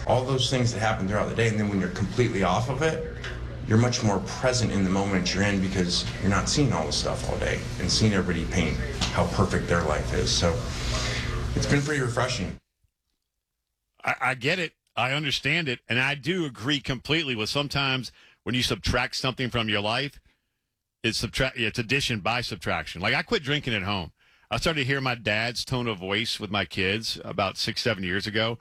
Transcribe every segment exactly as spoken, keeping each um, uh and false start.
all those things that happen throughout the day. And then when you're completely off of it, you're much more present in the moment you're in because you're not seeing all the stuff all day and seeing everybody paint how perfect their life is. So it's been pretty refreshing. I, I get it. I understand it. And I do agree completely with sometimes when you subtract something from your life, it's subtract. It's addition by subtraction. Like I quit drinking at home. I started to hear my dad's tone of voice with my kids about six, seven years ago.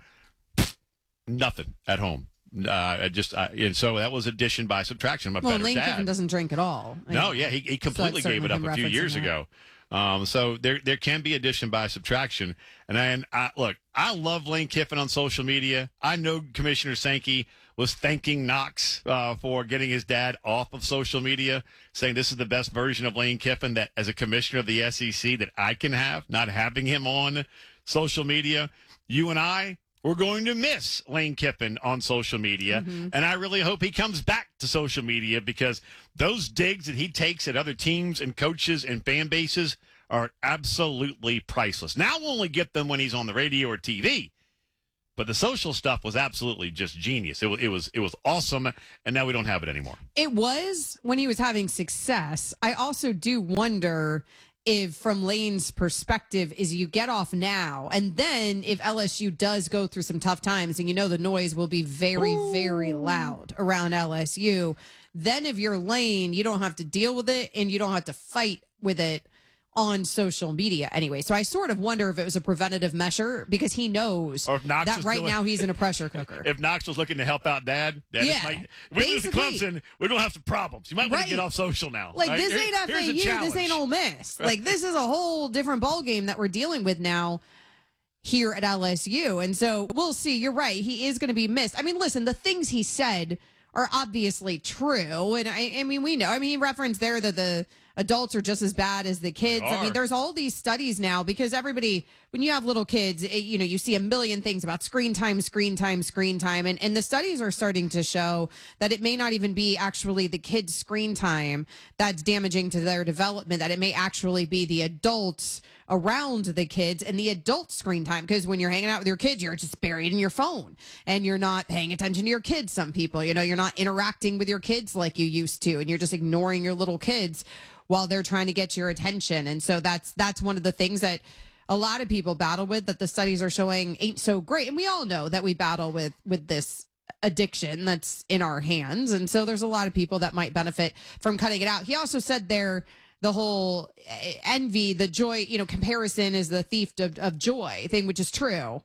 Nothing at home. Uh, I just I, and so that was addition by subtraction. My well, better Lane dad. Kiffin doesn't drink at all. I No, mean, yeah, he, he completely so gave it up a few years that. ago. Um, so there there can be addition by subtraction. And I, and I look, I love Lane Kiffin on social media. I know Commissioner Sankey was thanking Knox uh, for getting his dad off of social media, saying this is the best version of Lane Kiffin that as a commissioner of the S E C that I can have, not having him on social media. You and I, we're going to miss Lane Kiffin on social media, mm-hmm. and I really hope he comes back to social media because those digs that he takes at other teams and coaches and fan bases are absolutely priceless. Now we'll only get them when he's on the radio or T V, but the social stuff was absolutely just genius. It was, it was, it was awesome, and now we don't have it anymore. It was when he was having success. I also do wonder if from Lane's perspective is you get off now and then if L S U does go through some tough times and you know the noise will be very, Ooh. very loud around L S U, then if you're Lane, you don't have to deal with it and you don't have to fight with it on social media anyway. So I sort of wonder if it was a preventative measure because he knows that right doing, now he's in a pressure cooker. If Knox was looking to help out Dad, Dad yeah, might, we lose to Clemson, we're going to have some problems. You might want right. to get off social now. Like, right? this Here, ain't F A U, this ain't Ole Miss. Like, this is a whole different ballgame that we're dealing with now here at L S U. And so we'll see. You're right. He is going to be missed. I mean, listen, the things he said are obviously true. And I, I mean, we know. I mean, he referenced there that the adults are just as bad as the kids. I mean, there's all these studies now because everybody, when you have little kids, it, you know, you see a million things about screen time, screen time, screen time. And, and the studies are starting to show that it may not even be actually the kids' screen time that's damaging to their development, that it may actually be the adults around the kids and the adult screen time. Because when you're hanging out with your kids, you're just buried in your phone and you're not paying attention to your kids. Some people, you know, you're not interacting with your kids like you used to, and you're just ignoring your little kids while they're trying to get your attention. And so that's that's one of the things that a lot of people battle with, that the studies are showing ain't so great. And we all know that we battle with with this addiction that's in our hands. And so there's a lot of people that might benefit from cutting it out. He also said there, the whole envy, the joy, you know, comparison is the thief of, of joy thing, which is true.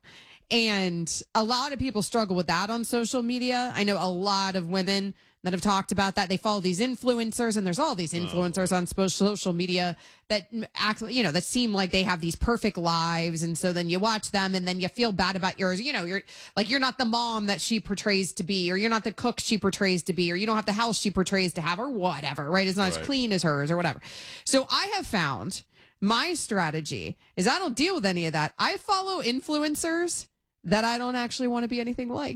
And a lot of people struggle with that on social media. I know a lot of women that have talked about that. They follow these influencers, and there's all these influencers oh. on social media that act, you know, that seem like they have these perfect lives. And so then you watch them and then you feel bad about yours. You know, you're like, you're not the mom that she portrays to be, or you're not the cook she portrays to be, or you don't have the house she portrays to have, or whatever, right? It's not right. as clean as hers or whatever. So I have found my strategy is I don't deal with any of that. I follow influencers that I don't actually want to be anything like.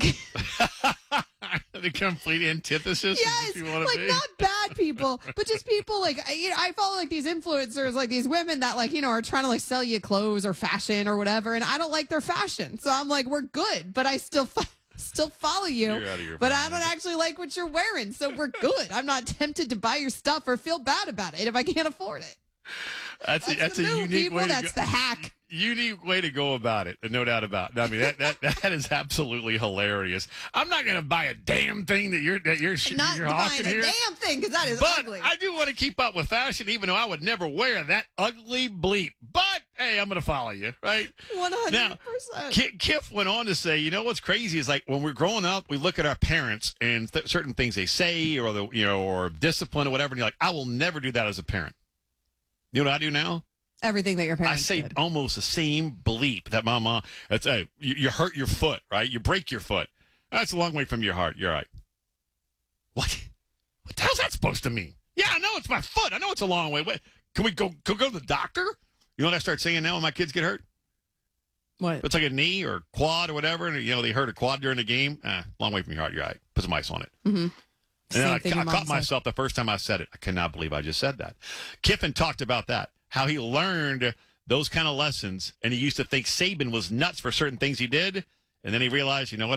The complete antithesis. Yes, you want to like be. Not bad people, but just people like, you know, I follow like these influencers, like these women that like, you know, are trying to like sell you clothes or fashion or whatever. And I don't like their fashion. So I'm like, we're good, but I still fo- still follow you, but I don't actually like what you're wearing. So we're good. I'm not tempted to buy your stuff or feel bad about it if I can't afford it. That's, that's, a, that's the a move, unique people. way. That's to go. the hack. Unique way to go about it, no doubt about it. I mean, that that, that is absolutely hilarious. I'm not going to buy a damn thing that you're that you're not you're buying hawking a here. damn thing because that is but ugly. I do want to keep up with fashion, even though I would never wear that ugly bleep. But hey, I'm going to follow you, right? One hundred percent. Now, Kiff went on to say, you know what's crazy is like when we're growing up, we look at our parents and th- certain things they say, or the you know, or discipline or whatever, and you're like, I will never do that as a parent. You know what I do now? Everything that your parents I say did. Almost the same bleep that my mom. That's hey, you, you hurt your foot, right? You break your foot. That's a long way from your heart. You're right. What? What the hell's that supposed to mean? Yeah, I know it's my foot. I know it's a long way. Wait, can we go go go to the doctor? You know what I start saying now when my kids get hurt? What? It's like a knee or quad or whatever, and you know they hurt a quad during the game. Ah, long way from your heart. You're right. Put some ice on it. Mm-hmm. And I, I caught myself the first time I said it. I cannot believe I just said that. Kiffin talked about that. How he learned those kind of lessons, and he used to think Saban was nuts for certain things he did, and then he realized, you know what?